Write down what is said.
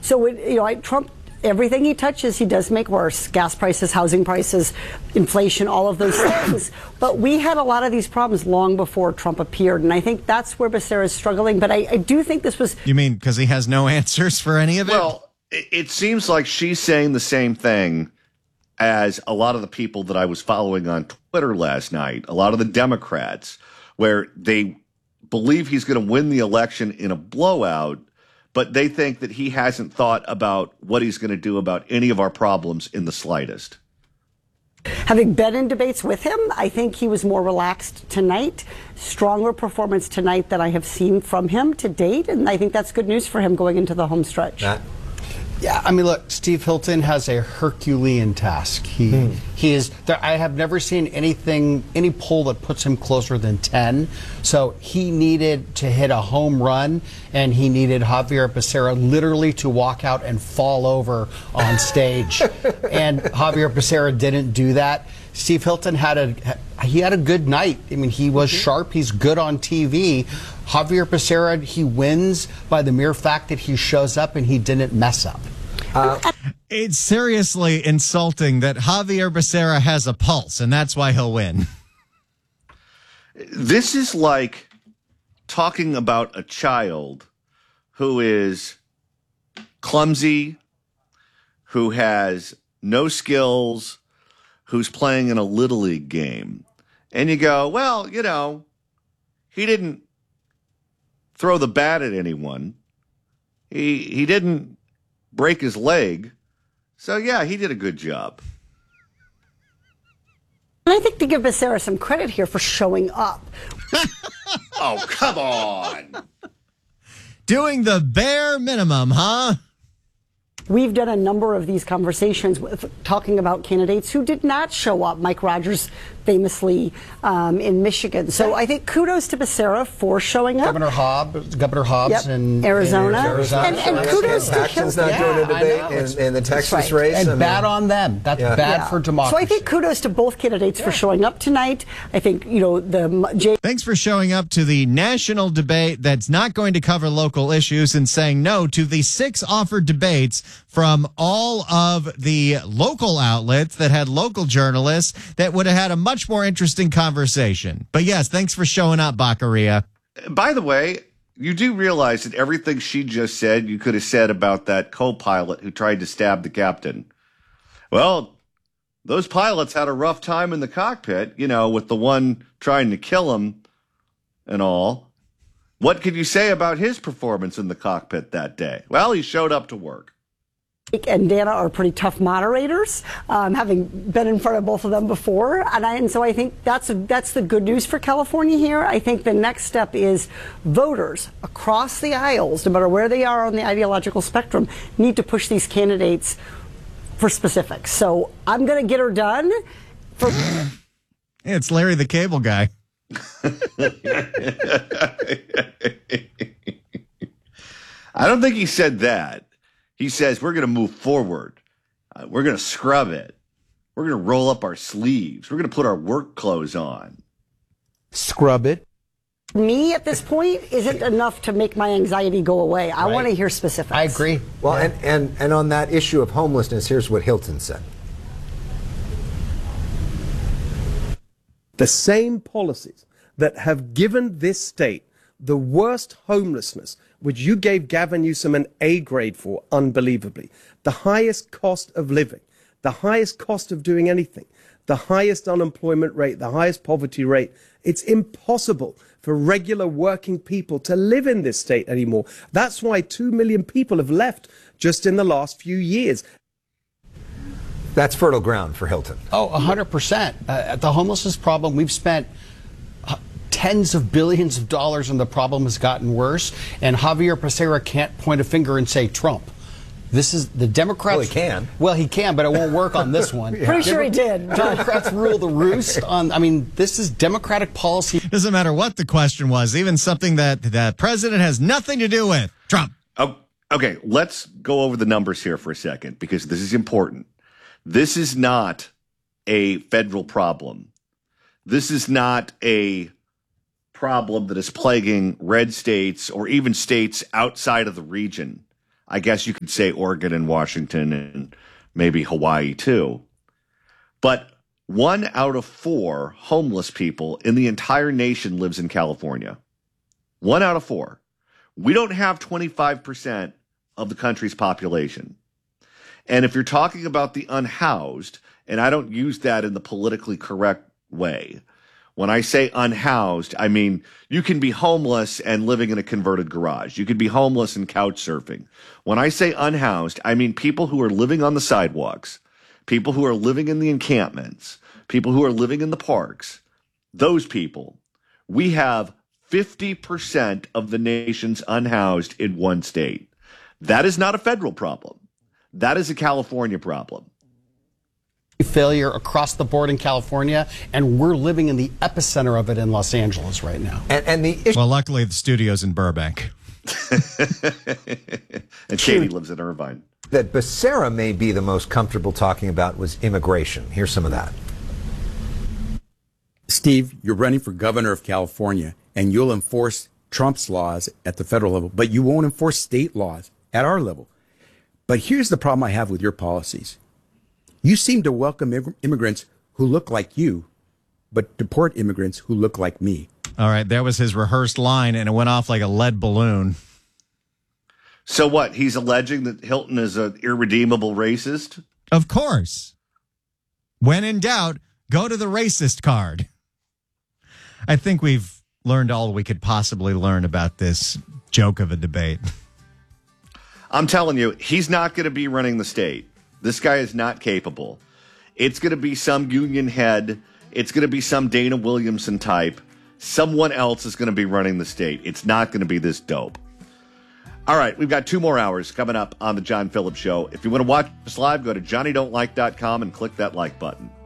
So, Trump, everything he touches, he does make worse. Gas prices, housing prices, inflation, all of those things. But we had a lot of these problems long before Trump appeared, and I think that's where Becerra is struggling. But I do think this was... You mean because he has no answers for any of it? Well, it seems like she's saying the same thing as a lot of the people that I was following on Twitter last night, a lot of the Democrats, where they believe he's going to win the election in a blowout, but they think that he hasn't thought about what he's going to do about any of our problems in the slightest. Having been in debates with him, I think he was more relaxed tonight. Stronger performance tonight than I have seen from him to date, and I think that's good news for him going into the home stretch. Yeah, I mean, look, Steve Hilton has a Herculean task. He is. I have never seen any poll that puts him closer than 10. So he needed to hit a home run, and he needed Javier Becerra literally to walk out and fall over on stage. And Javier Becerra didn't do that. Steve Hilton had a good night. I mean, he was sharp. He's good on TV. Javier Becerra, he wins by the mere fact that he shows up and he didn't mess up. It's seriously insulting that Javier Becerra has a pulse, and that's why he'll win. This is like talking about a child who is clumsy, who has no skills, who's playing in a Little League game. And you go, well, he didn't throw the bat at anyone. He didn't break his leg. So, yeah, he did a good job. And I think to give Becerra some credit here for showing up. Oh, come on. Doing the bare minimum, huh? We've done a number of these conversations talking about candidates who did not show up. Mike Rogers famously in Michigan. So I think kudos to Becerra for showing up. Governor Hobbs in Arizona. And kudos to Paxton's not doing a debate in the Texas race. And bad on them. That's bad for democracy. So I think kudos to both candidates for showing up tonight. I think, Thanks for showing up to the national debate that's not going to cover local issues and saying no to the 6 offered debates from all of the local outlets that had local journalists that would have had a much more interesting conversation. But yes, thanks for showing up, Baccaria. By the way, you do realize that everything she just said, you could have said about that co-pilot who tried to stab the captain. Well, those pilots had a rough time in the cockpit, with the one trying to kill him and all. What could you say about his performance in the cockpit that day? Well, he showed up to work. And Dana are pretty tough moderators, having been in front of both of them before. And so I think that's the good news for California here. I think the next step is voters across the aisles, no matter where they are on the ideological spectrum, need to push these candidates for specifics. So I'm going to get her done. It's Larry the Cable Guy. I don't think he said that. He says, we're going to move forward. We're going to scrub it. We're going to roll up our sleeves. We're going to put our work clothes on. Scrub it. Me at this point isn't enough to make my anxiety go away. I want to hear specifics. I agree. Well, and on that issue of homelessness, here's what Hilton said. The same policies that have given this state the worst homelessness, which you gave Gavin Newsom an A grade for, unbelievably, the highest cost of living, the highest cost of doing anything, the highest unemployment rate, the highest poverty rate. It's impossible for regular working people to live in this state anymore. That's why 2 million people have left just in the last few years. That's fertile ground for Hilton. Oh, 100%. The homelessness problem, we've spent tens of billions of dollars and the problem has gotten worse. And Javier Becerra can't point a finger and say Trump. This is the Democrats. Well, he can. Well, he can, but it won't work on this one. Pretty sure he did. Democrats rule the roost on, this is Democratic policy. Doesn't matter what the question was, even something that the president has nothing to do with. Trump. Oh, okay, let's go over the numbers here for a second because this is important. This is not a federal problem. This is not a problem that is plaguing red states or even states outside of the region. I guess you could say Oregon and Washington and maybe Hawaii too. But 1 out of 4 homeless people in the entire nation lives in California. 1 out of 4. We don't have 25% of the country's population. And if you're talking about the unhoused, and I don't use that in the politically correct way, when I say unhoused, I mean you can be homeless and living in a converted garage. You could be homeless and couch surfing. When I say unhoused, I mean people who are living on the sidewalks, people who are living in the encampments, people who are living in the parks. Those people, we have 50% of the nation's unhoused in one state. That is not a federal problem. That is a California problem. Failure across the board in California, and we're living in the epicenter of it in Los Angeles right now. And the issue Well, luckily the studio's in Burbank. And Katie lives in Irvine. that Becerra may be the most comfortable talking about was immigration. Here's some of that. Steve, you're running for governor of California, and you'll enforce Trump's laws at the federal level, but you won't enforce state laws at our level. But here's the problem I have with your policies. You seem to welcome immigrants who look like you, but deport immigrants who look like me. All right, that was his rehearsed line, and it went off like a lead balloon. So what? He's alleging that Hilton is an irredeemable racist? Of course. When in doubt, go to the racist card. I think we've learned all we could possibly learn about this joke of a debate. I'm telling you, he's not going to be running the state. This guy is not capable. It's going to be some union head. It's going to be some Dana Williamson type. Someone else is going to be running the state. It's not going to be this dope. All right, we've got 2 more hours coming up on the John Phillips Show. If you want to watch us live, go to johnnydon'tlike.com and click that like button.